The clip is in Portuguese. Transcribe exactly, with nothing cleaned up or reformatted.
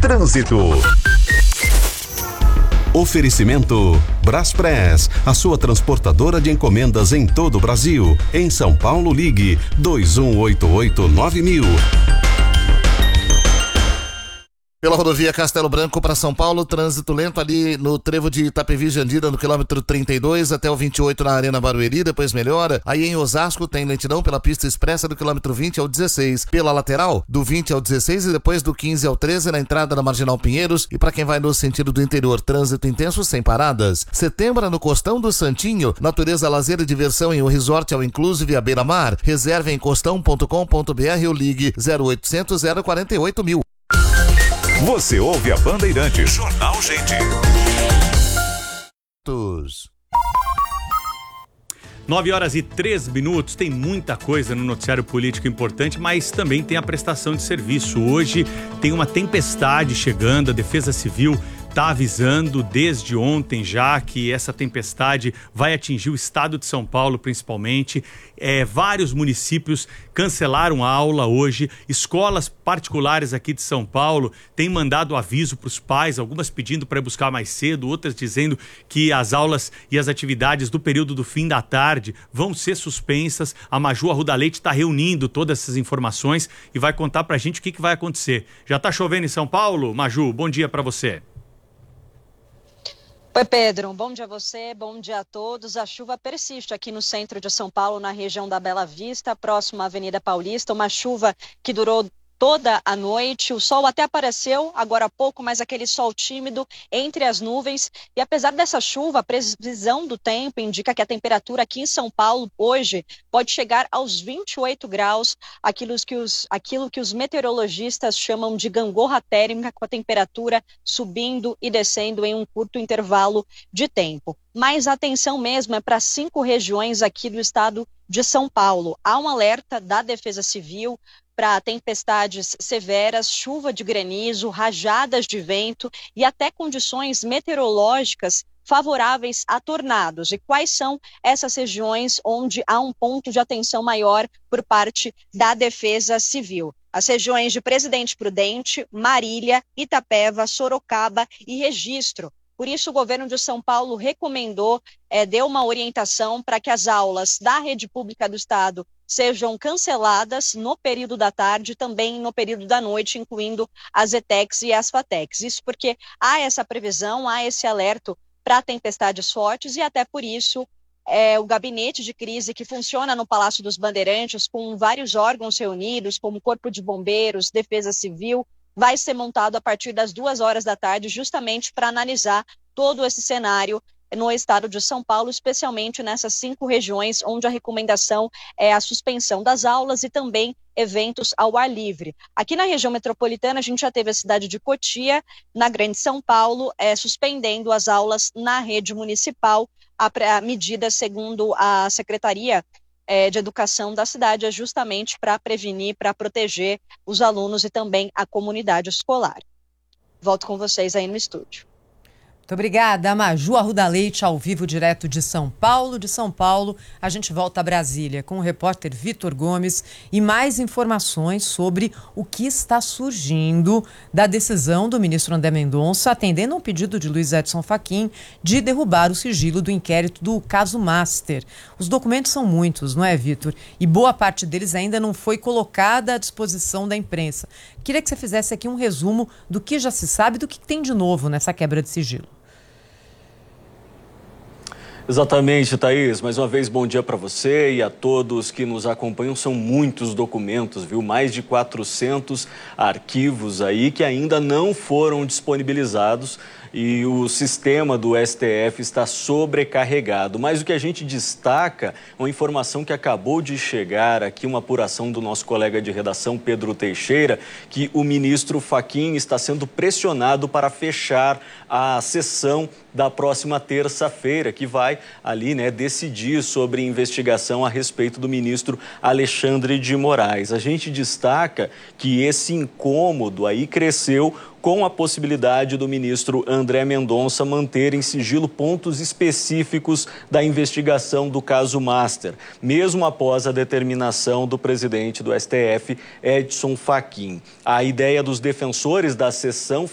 Trânsito. Oferecimento Braspress, a sua transportadora de encomendas em todo o Brasil. Em São Paulo, ligue dois um oito oito nove mil. Pela rodovia Castelo Branco para São Paulo, trânsito lento ali no trevo de Itapevi Jandira, no quilômetro trinta e dois até o vinte e oito na Arena Barueri, depois melhora. Aí em Osasco tem lentidão pela pista expressa do quilômetro vinte ao dezesseis, pela lateral do vinte ao dezesseis e depois do quinze ao treze na entrada da Marginal Pinheiros. E para quem vai no sentido do interior, trânsito intenso sem paradas. Setembro no Costão do Santinho, natureza, lazer e diversão em um resort ao Inclusive à beira-mar. Reserve em costão ponto com ponto br ou ligue zero oitocentos, zero quarenta e oito mil. Você ouve a Bandeirantes. Jornal Gente. nove horas e três minutos, tem muita coisa no noticiário político importante, mas também tem a prestação de serviço. Hoje tem uma tempestade chegando, a Defesa Civil está avisando desde ontem já que essa tempestade vai atingir o estado de São Paulo principalmente. É, vários municípios cancelaram a aula hoje. Escolas particulares aqui de São Paulo têm mandado aviso para os pais, algumas pedindo para ir buscar mais cedo, outras dizendo que as aulas e as atividades do período do fim da tarde vão ser suspensas. A Maju Arruda Leite está reunindo todas essas informações e vai contar para a gente o que, que vai acontecer. Já está chovendo em São Paulo? Maju, bom dia para você. Oi, Pedro, bom dia a você, bom dia a todos. A chuva persiste aqui no centro de São Paulo, na região da Bela Vista, próximo à Avenida Paulista, uma chuva que durou toda a noite. O sol até apareceu agora há pouco, mas aquele sol tímido entre as nuvens. E apesar dessa chuva, a previsão do tempo indica que a temperatura aqui em São Paulo hoje pode chegar aos vinte e oito graus, aquilo que os, aquilo que os meteorologistas chamam de gangorra térmica, com a temperatura subindo e descendo em um curto intervalo de tempo. Mas a atenção mesmo é para cinco regiões aqui do estado de São Paulo. Há um alerta da Defesa Civil para tempestades severas, chuva de granizo, rajadas de vento e até condições meteorológicas favoráveis a tornados. E quais são essas regiões onde há um ponto de atenção maior por parte da Defesa Civil? As regiões de Presidente Prudente, Marília, Itapeva, Sorocaba e Registro. Por isso, o governo de São Paulo recomendou, é, deu uma orientação para que as aulas da rede pública do estado sejam canceladas no período da tarde e também no período da noite, incluindo as ETECs e as FATECs. Isso porque há essa previsão, há esse alerta para tempestades fortes e até por isso é, o gabinete de crise que funciona no Palácio dos Bandeirantes, com vários órgãos reunidos, como Corpo de Bombeiros, Defesa Civil, vai ser montado a partir das duas horas da tarde, justamente para analisar todo esse cenário no estado de São Paulo, especialmente nessas cinco regiões onde a recomendação é a suspensão das aulas e também eventos ao ar livre. Aqui na região metropolitana, a gente já teve a cidade de Cotia, na Grande São Paulo, é, suspendendo as aulas na rede municipal. A, a medida, segundo a Secretaria É, de Educação da cidade, é justamente para prevenir, para proteger os alunos e também a comunidade escolar. Volto com vocês aí no estúdio. Muito obrigada, Maju Arruda Leite, ao vivo direto de São Paulo. De São Paulo, a gente volta a Brasília com o repórter Vitor Gomes e mais informações sobre o que está surgindo da decisão do ministro André Mendonça, atendendo a um pedido de Luiz Edson Fachin de derrubar o sigilo do inquérito do caso Master. Os documentos são muitos, não é, Vitor? E boa parte deles ainda não foi colocada à disposição da imprensa. Queria que você fizesse aqui um resumo do que já se sabe, do que tem de novo nessa quebra de sigilo. Exatamente, Thaís. Mais uma vez, bom dia para você e a todos que nos acompanham. São muitos documentos, viu? Mais de quatrocentos arquivos aí que ainda não foram disponibilizados e o sistema do S T F está sobrecarregado. Mas o que a gente destaca é uma informação que acabou de chegar aqui, uma apuração do nosso colega de redação, Pedro Teixeira, que o ministro Fachin está sendo pressionado para fechar a sessão da próxima terça-feira, que vai ali, né, decidir sobre investigação a respeito do ministro Alexandre de Moraes. A gente destaca que esse incômodo aí cresceu com a possibilidade do ministro André Mendonça manter em sigilo pontos específicos da investigação do caso Master, mesmo após a determinação do presidente do S T F, Edson Fachin. A ideia dos defensores da sessão